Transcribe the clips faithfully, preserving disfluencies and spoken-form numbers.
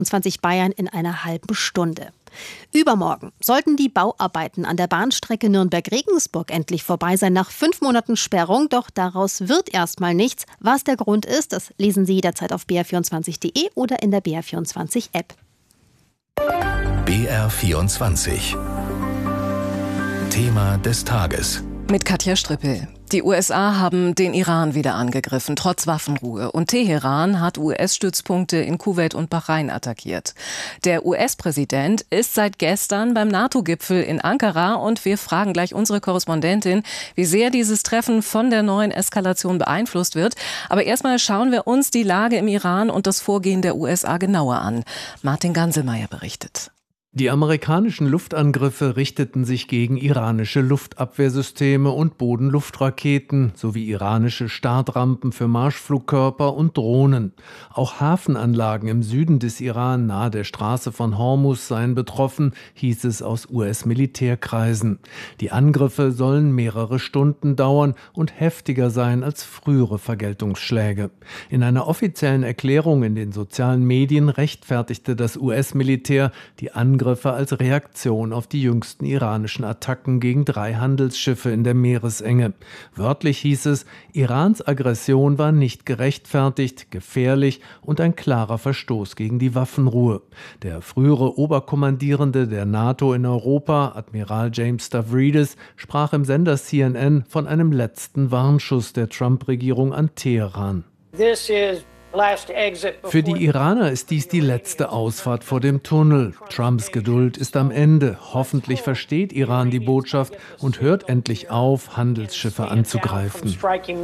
vierundzwanzig Bayern in einer halben Stunde. Übermorgen sollten die Bauarbeiten an der Bahnstrecke Nürnberg-Regensburg endlich vorbei sein, nach fünf Monaten Sperrung. Doch daraus wird erstmal nichts. Was der Grund ist, das lesen Sie jederzeit auf b r vierundzwanzig punkt d e oder in der B R vierundzwanzig App. B R vierundzwanzig. Thema des Tages. Mit Katja Strippel. Die U S A haben den Iran wieder angegriffen, trotz Waffenruhe. Und Teheran hat U S-Stützpunkte in Kuwait und Bahrain attackiert. Der U S-Präsident ist seit gestern beim NATO-Gipfel in Ankara. Und wir fragen gleich unsere Korrespondentin, wie sehr dieses Treffen von der neuen Eskalation beeinflusst wird. Aber erstmal schauen wir uns die Lage im Iran und das Vorgehen der U S A genauer an. Martin Ganselmeier berichtet. Die amerikanischen Luftangriffe richteten sich gegen iranische Luftabwehrsysteme und Bodenluftraketen sowie iranische Startrampen für Marschflugkörper und Drohnen. Auch Hafenanlagen im Süden des Iran nahe der Straße von Hormuz seien betroffen, hieß es aus U S-Militärkreisen. Die Angriffe sollen mehrere Stunden dauern und heftiger sein als frühere Vergeltungsschläge. In einer offiziellen Erklärung in den sozialen Medien rechtfertigte das U S-Militär die Angriffe Angriffe als Reaktion auf die jüngsten iranischen Attacken gegen drei Handelsschiffe in der Meeresenge. Wörtlich hieß es, Irans Aggression war nicht gerechtfertigt, gefährlich und ein klarer Verstoß gegen die Waffenruhe. Der frühere Oberkommandierende der NATO in Europa, Admiral James Stavridis, sprach im Sender C N N von einem letzten Warnschuss der Trump-Regierung an Teheran. This is Für die Iraner ist dies die letzte Ausfahrt vor dem Tunnel. Trumps Geduld ist am Ende. Hoffentlich versteht Iran die Botschaft und hört endlich auf, Handelsschiffe anzugreifen.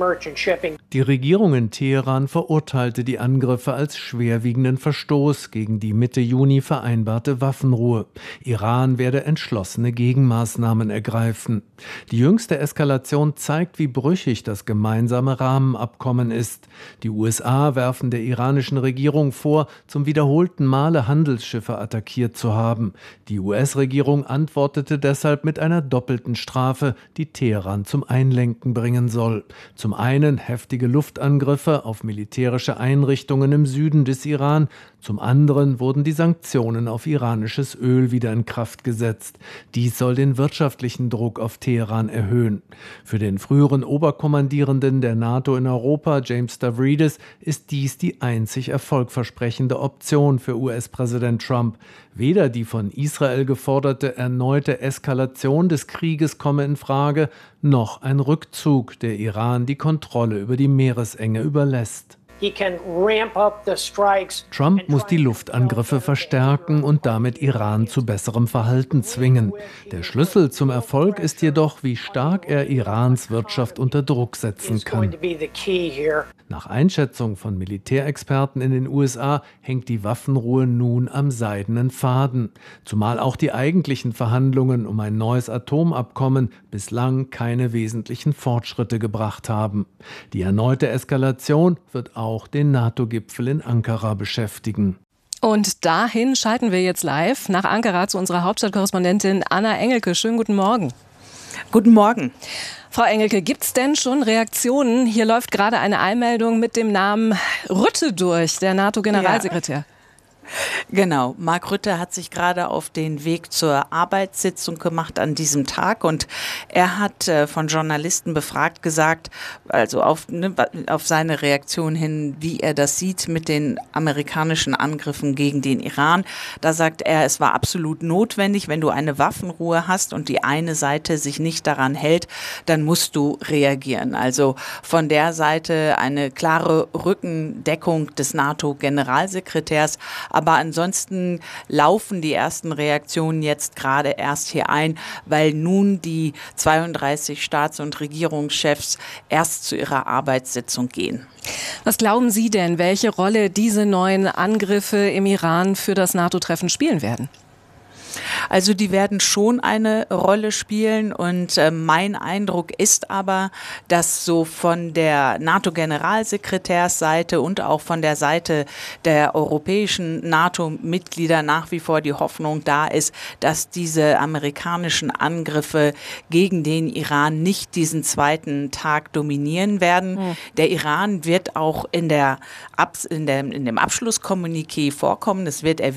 Die Regierung in Teheran verurteilte die Angriffe als schwerwiegenden Verstoß gegen die Mitte Juni vereinbarte Waffenruhe. Iran werde entschlossene Gegenmaßnahmen ergreifen. Die jüngste Eskalation zeigt, wie brüchig das gemeinsame Rahmenabkommen ist. Die U S A werfen der iranischen Regierung vor, zum wiederholten Male Handelsschiffe attackiert zu haben. Die U S-Regierung antwortete deshalb mit einer doppelten Strafe, die Teheran zum Einlenken bringen soll. Zum einen heftige Luftangriffe auf militärische Einrichtungen im Süden des Iran, zum anderen wurden die Sanktionen auf iranisches Öl wieder in Kraft gesetzt. Dies soll den wirtschaftlichen Druck auf Teheran erhöhen. Für den früheren Oberkommandierenden der NATO in Europa, James Stavridis, ist dies die einzig erfolgversprechende Option für U S-Präsident Trump. Weder die von Israel geforderte erneute Eskalation des Krieges komme in Frage, noch ein Rückzug, der Iran die Kontrolle über die Meeresenge überlässt. Trump muss die Luftangriffe verstärken und damit Iran zu besserem Verhalten zwingen. Der Schlüssel zum Erfolg ist jedoch, wie stark er Irans Wirtschaft unter Druck setzen kann. Nach Einschätzung von Militärexperten in den U S A hängt die Waffenruhe nun am seidenen Faden, zumal auch die eigentlichen Verhandlungen um ein neues Atomabkommen bislang keine wesentlichen Fortschritte gebracht haben. Die erneute Eskalation wird auch auch den NATO-Gipfel in Ankara beschäftigen. Und dahin schalten wir jetzt live nach Ankara zu unserer Hauptstadtkorrespondentin Anna Engelke. Schönen guten Morgen. Guten Morgen. Frau Engelke, gibt es denn schon Reaktionen? Hier läuft gerade eine Einmeldung mit dem Namen Rutte durch, der NATO-Generalsekretär. Ja. Genau, Mark Rutte hat sich gerade auf den Weg zur Arbeitssitzung gemacht an diesem Tag und er hat äh, von Journalisten befragt gesagt, also auf, ne, auf seine Reaktion hin, wie er das sieht mit den amerikanischen Angriffen gegen den Iran. Da sagt er, es war absolut notwendig, wenn du eine Waffenruhe hast und die eine Seite sich nicht daran hält, dann musst du reagieren. Also von der Seite eine klare Rückendeckung des NATO-Generalsekretärs. Aber ansonsten laufen die ersten Reaktionen jetzt gerade erst hier ein, weil nun die zweiunddreißig Staats- und Regierungschefs erst zu ihrer Arbeitssitzung gehen. Was glauben Sie denn, welche Rolle diese neuen Angriffe im Iran für das NATO-Treffen spielen werden? Also die werden schon eine Rolle spielen und äh, mein Eindruck ist aber, dass so von der NATO-Generalsekretärsseite und auch von der Seite der europäischen NATO-Mitglieder nach wie vor die Hoffnung da ist, dass diese amerikanischen Angriffe gegen den Iran nicht diesen zweiten Tag dominieren werden. Mhm. Der Iran wird auch in, der, in, der, in dem Abschlusskommuniqué vorkommen. Es wird